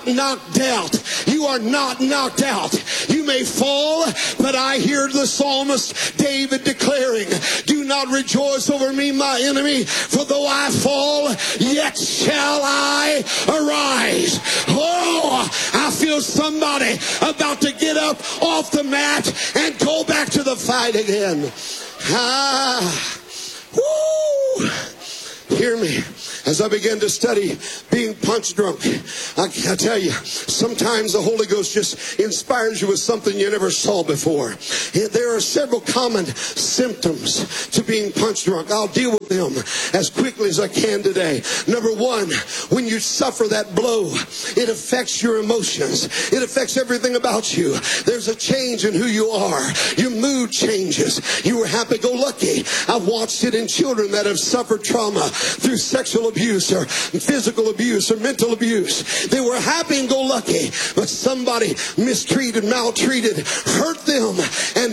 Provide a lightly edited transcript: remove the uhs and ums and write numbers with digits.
not knocked out. You are not knocked out. You may fall, but I hear the psalmist David declaring, do not rejoice over me, my enemy, for though I fall, yet shall I arise. Oh, I feel somebody about to get up off the mat and go back to the fight again. Woo! Hear me. As I began to study being punch drunk, I tell you, sometimes the Holy Ghost just inspires you with something you never saw before. There are several common symptoms to being punch drunk. I'll deal with them as quickly as I can today. Number one, when you suffer that blow, it affects your emotions. It affects everything about you. There's a change in who you are. Your mood changes. You were happy-go-lucky. I've watched it in children that have suffered trauma through sexual abuse or physical abuse or mental abuse. They were happy and go lucky, but somebody mistreated, maltreated, hurt them, and